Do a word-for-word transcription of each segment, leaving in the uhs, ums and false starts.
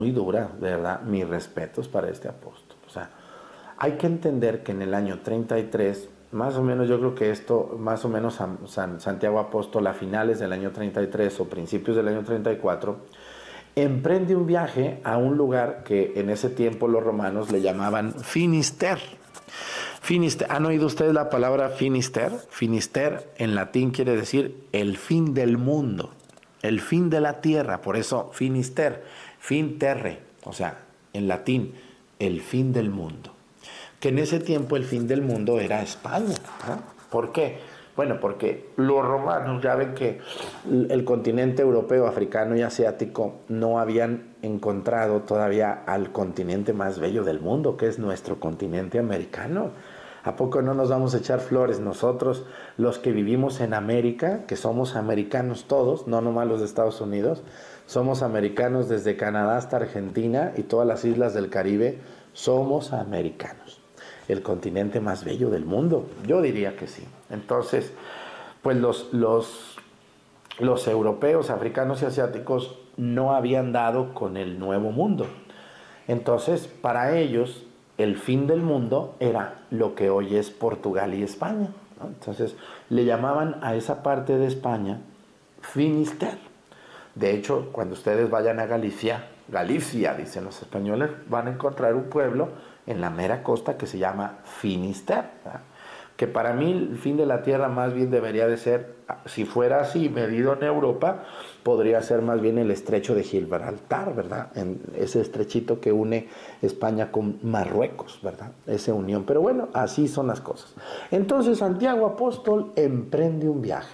muy dura, de verdad, mis respetos para este apóstol. O sea, hay que entender que en el año treinta y tres, más o menos, yo creo que esto, más o menos San, San, Santiago Apóstol a finales del año treinta y tres o principios del año treinta y cuatro, emprende un viaje a un lugar que en ese tiempo los romanos le llamaban Finister. Finister, ¿han oído ustedes la palabra Finister? Finister en latín quiere decir el fin del mundo, el fin de la tierra, por eso Finister, fin terre, o sea, en latín, el fin del mundo. Que en ese tiempo el fin del mundo era España, ¿no? ¿Por qué? Bueno, porque los romanos ya ven que el continente europeo, africano y asiático no habían encontrado todavía al continente más bello del mundo, que es nuestro continente americano. ¿A poco no nos vamos a echar flores nosotros, los que vivimos en América, que somos americanos todos, no nomás los de Estados Unidos? Somos americanos desde Canadá hasta Argentina y todas las islas del Caribe, somos americanos. El continente más bello del mundo, yo diría que sí. Entonces, pues los, los, los europeos, africanos y asiáticos no habían dado con el nuevo mundo. Entonces, para ellos, el fin del mundo era lo que hoy es Portugal y España, ¿no? Entonces, le llamaban a esa parte de España Finister. De hecho, cuando ustedes vayan a Galicia, Galicia, dicen los españoles, van a encontrar un pueblo en la mera costa que se llama Finisterre, ¿verdad? Que para mí el fin de la tierra más bien debería de ser, si fuera así medido en Europa, podría ser más bien el estrecho de Gibraltar, ¿verdad? En ese estrechito que une España con Marruecos, ¿verdad? Esa unión. Pero bueno, así son las cosas. Entonces Santiago Apóstol emprende un viaje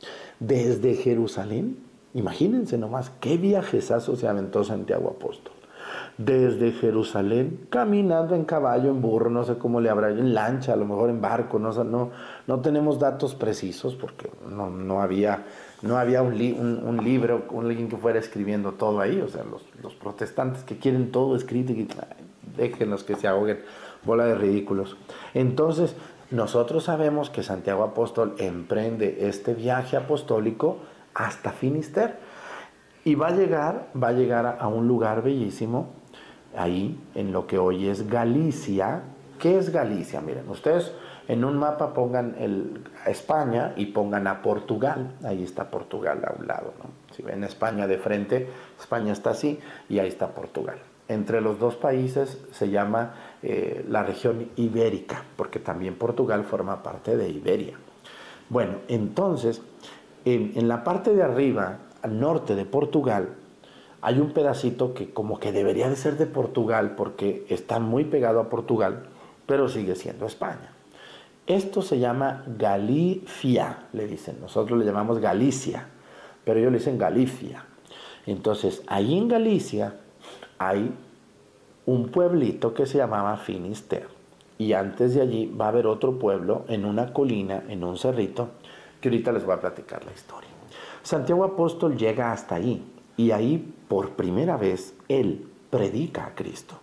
desde Jerusalén. Imagínense nomás qué viajesazo se aventó Santiago Apóstol. Desde Jerusalén, caminando en caballo, en burro, no sé cómo le habrá, en lancha, a lo mejor en barco, no, no, no tenemos datos precisos porque no, no había, no había un, li, un, un libro, un alguien que fuera escribiendo todo ahí. O sea, los, los protestantes que quieren todo escrito, y, ay, déjenlos que se ahoguen, bola de ridículos. Entonces, nosotros sabemos que Santiago Apóstol emprende este viaje apostólico hasta Finisterre y va a llegar, va a llegar a un lugar bellísimo, ahí en lo que hoy es Galicia. ¿Qué es Galicia? Miren, ustedes en un mapa pongan el, a España y pongan a Portugal. Ahí está Portugal a un lado, ¿no? Si ven España de frente, España está así y ahí está Portugal. Entre los dos países se llama eh, la región ibérica, porque también Portugal forma parte de Iberia. Bueno, entonces, en, en la parte de arriba, al norte de Portugal, hay un pedacito que como que debería de ser de Portugal porque está muy pegado a Portugal, pero sigue siendo España. Esto se llama Galicia, le dicen. Nosotros le llamamos Galicia, pero ellos le dicen Galicia. Entonces, ahí en Galicia hay un pueblito que se llamaba Finisterre. Y antes de allí va a haber otro pueblo en una colina, en un cerrito, que ahorita les voy a platicar la historia. Santiago Apóstol llega hasta ahí. Y ahí, por primera vez, él predica a Cristo.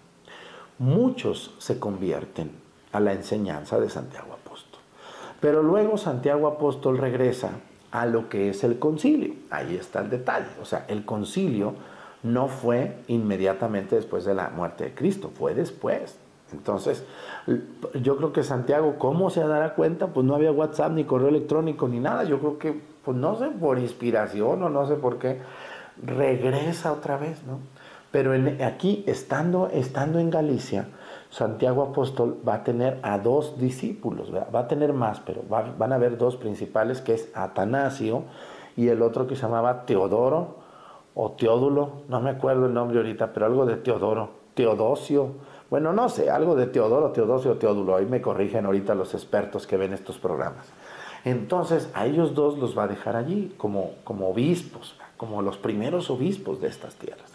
Muchos se convierten a la enseñanza de Santiago Apóstol. Pero luego Santiago Apóstol regresa a lo que es el concilio. Ahí está el detalle. O sea, el concilio no fue inmediatamente después de la muerte de Cristo, fue después. Entonces, yo creo que Santiago, ¿cómo se dará cuenta? Pues no había WhatsApp, ni correo electrónico, ni nada. Yo creo que, pues no sé, por inspiración o no sé por qué, regresa otra vez, ¿no? Pero en, aquí, estando, estando en Galicia, Santiago Apóstol va a tener a dos discípulos, ¿verdad? Va a tener más, pero va, van a haber dos principales, que es Atanasio y el otro que se llamaba Teodoro o Teodulo, no me acuerdo el nombre ahorita, pero algo de Teodoro, Teodosio, bueno, no sé, algo de Teodoro, Teodosio o Teodulo, ahí me corrigen ahorita los expertos que ven estos programas. Entonces, a ellos dos los va a dejar allí como, como obispos, como los primeros obispos de estas tierras.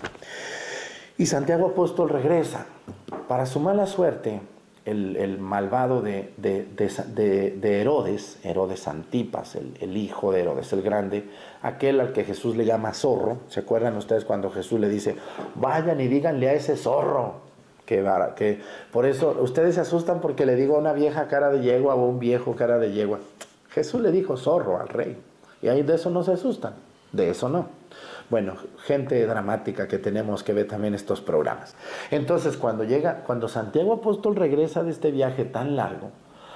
Y Santiago Apóstol regresa. Para su mala suerte, el, el malvado de, de, de, de, de Herodes, Herodes Antipas, el, el hijo de Herodes el Grande, aquel al que Jesús le llama zorro. ¿Se acuerdan ustedes cuando Jesús le dice, vayan y díganle a ese zorro? Que, que por eso ustedes se asustan porque le digo a una vieja cara de yegua o a un viejo cara de yegua. Jesús le dijo zorro al rey. Y ahí de eso no se asustan. De eso no. Bueno, gente dramática que tenemos que ver también estos programas. Entonces, cuando llega, cuando Santiago Apóstol regresa de este viaje tan largo,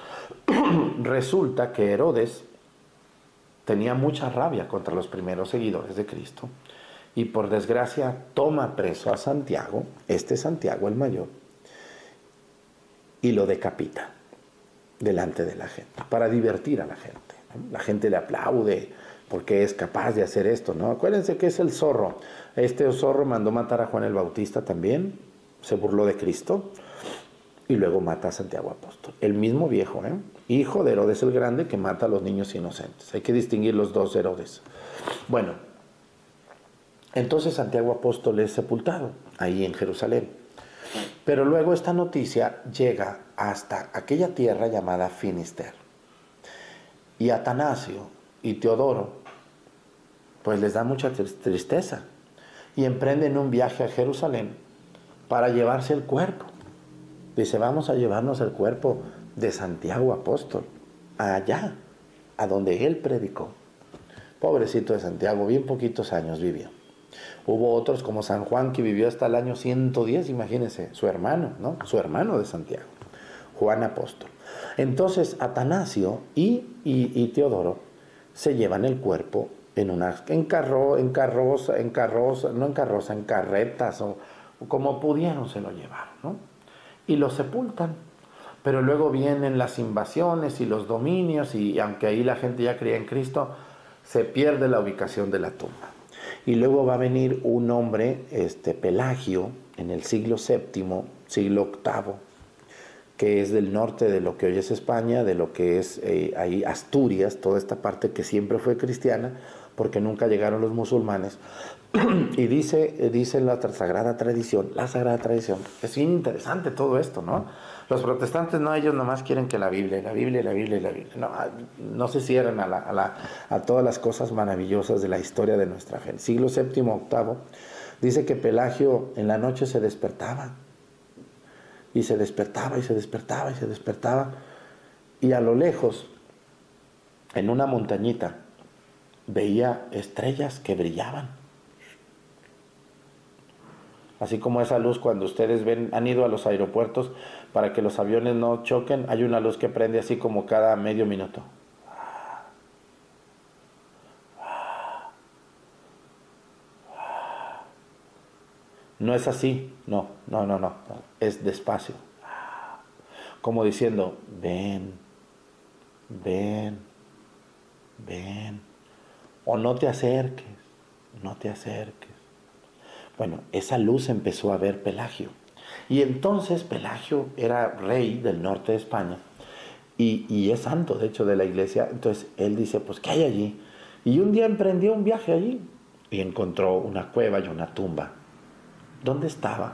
resulta que Herodes tenía mucha rabia contra los primeros seguidores de Cristo y por desgracia toma preso a Santiago, este Santiago el mayor, y lo decapita delante de la gente, para divertir a la gente, ¿no? La gente le aplaude porque es capaz de hacer esto, ¿no? Acuérdense que es el zorro. Este zorro mandó matar a Juan el Bautista también, se burló de Cristo, y luego mata a Santiago Apóstol. El mismo viejo, ¿eh? Hijo de Herodes el Grande, que mata a los niños inocentes. Hay que distinguir los dos Herodes. Bueno, entonces Santiago Apóstol es sepultado ahí en Jerusalén. Pero luego esta noticia llega hasta aquella tierra llamada Finister. Y Atanasio y Teodoro, pues les da mucha tristeza y emprenden un viaje a Jerusalén para llevarse el cuerpo. Dice, vamos a llevarnos el cuerpo de Santiago Apóstol allá, a donde él predicó. Pobrecito de Santiago, bien poquitos años vivió. Hubo otros como San Juan que vivió hasta el año ciento diez, imagínense, su hermano, ¿no? Su hermano de Santiago, Juan Apóstol. Entonces Atanasio y, y, y Teodoro se llevan el cuerpo en una en carro, en carroza, en carroza, no en carroza, en carretas o, o como pudieron se lo llevaron, ¿no? Y lo sepultan. Pero luego vienen las invasiones y los dominios y, y aunque ahí la gente ya creía en Cristo, se pierde la ubicación de la tumba. Y luego va a venir un hombre, este Pelagio, en el siglo séptimo, siglo octavo, que es del norte de lo que hoy es España, de lo que es eh, ahí Asturias, toda esta parte que siempre fue cristiana, porque nunca llegaron los musulmanes. Y dice, dice la sagrada tradición, la sagrada tradición, es bien interesante todo esto, ¿no? Los protestantes no, ellos nomás quieren que la Biblia, la Biblia, la Biblia, la Biblia. No, no se cierran a, la, a, la, a todas las cosas maravillosas de la historia de nuestra fe. Siglo séptimo, octavo, dice que Pelagio en la noche se despertaba. Y se despertaba, y se despertaba, y se despertaba. Y a lo lejos, en una montañita, veía estrellas que brillaban. Así como esa luz cuando ustedes ven, han ido a los aeropuertos para que los aviones no choquen, hay una luz que prende así como cada medio minuto. No es así, no, no, no, no, es despacio. Como diciendo, ven, ven, ven, o no te acerques, no te acerques. Bueno, esa luz empezó a ver Pelagio. Y entonces Pelagio era rey del norte de España y, y es santo, de hecho, de la iglesia. Entonces él dice, pues, ¿qué hay allí? Y un día emprendió un viaje allí y encontró una cueva y una tumba. ¿Dónde estaba?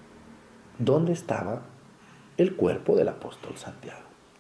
¿Dónde estaba el cuerpo del apóstol Santiago?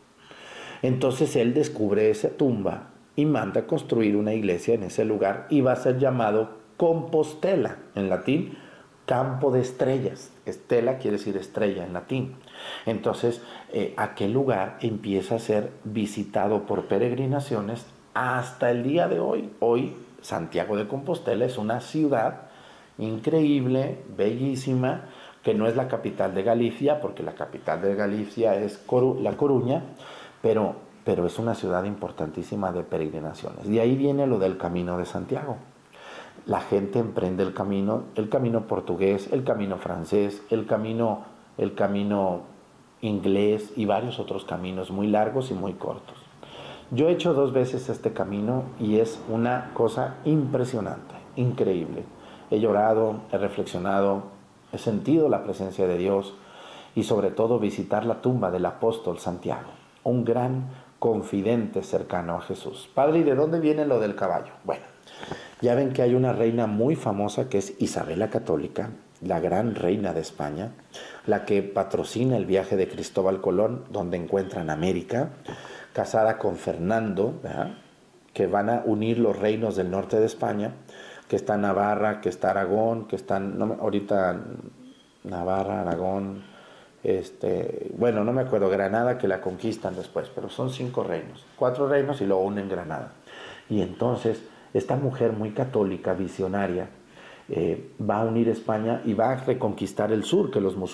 Entonces él descubre esa tumba y manda a construir una iglesia en ese lugar y va a ser llamado Compostela, en latín, campo de estrellas. Estela quiere decir estrella en latín. Entonces, eh, aquel lugar empieza a ser visitado por peregrinaciones hasta el día de hoy. Hoy, Santiago de Compostela es una ciudad increíble, bellísima, que no es la capital de Galicia, porque la capital de Galicia es Coru- La Coruña, pero, pero es una ciudad importantísima de peregrinaciones. De ahí viene lo del Camino de Santiago. La gente emprende el camino, el camino portugués, el camino francés, el camino, el camino inglés y varios otros caminos muy largos y muy cortos. Yo he hecho dos veces este camino y es una cosa impresionante, increíble. He llorado, he reflexionado, he sentido la presencia de Dios y sobre todo visitar la tumba del apóstol Santiago, un gran confidente cercano a Jesús. Padre, ¿y de dónde viene lo del caballo? Bueno, ya ven que hay una reina muy famosa que es Isabel la Católica, la gran reina de España, la que patrocina el viaje de Cristóbal Colón, donde encuentran América, casada con Fernando, ¿verdad?, que van a unir los reinos del norte de España, que está Navarra, que está Aragón, que están, no, ahorita Navarra, Aragón, este, bueno, no me acuerdo, Granada, que la conquistan después, pero son cinco reinos, cuatro reinos y luego unen Granada. Y entonces esta mujer muy católica, visionaria, eh, va a unir España y va a reconquistar el sur, que los musulmanes